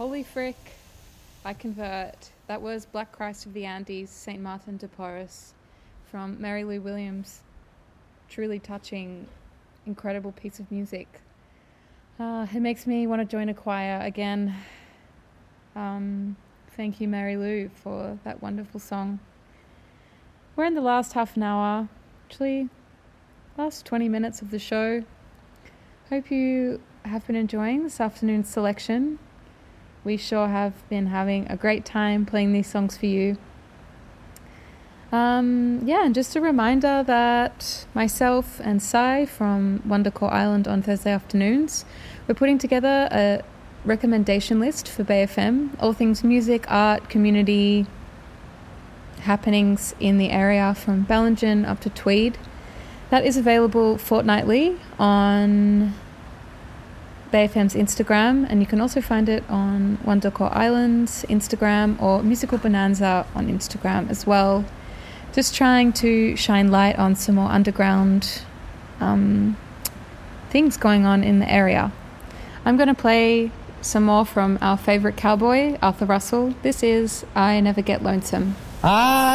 Holy frick, I convert. That was Black Christ of the Andes, St. Martin de Porres, from Mary Lou Williams. Truly touching, incredible piece of music. It makes me want to join a choir again. Thank you, Mary Lou, for that wonderful song. We're in the last half an hour, actually, last 20 minutes of the show. Hope you have been enjoying this afternoon's selection. We sure have been having a great time playing these songs for you. And just a reminder that myself and Sai from Wondercore Island on Thursday afternoons, we're putting together a recommendation list for Bay FM, all things music, art, community, happenings in the area from Ballingen up to Tweed. That is available fortnightly on Bay FM's Instagram, and you can also find it on Wondercore Island's Instagram or Musical Bonanza on Instagram as well. Just trying to shine light on some more underground things going on in the area. I'm going to play some more from our favourite cowboy, Arthur Russell. This is I Never Get Lonesome.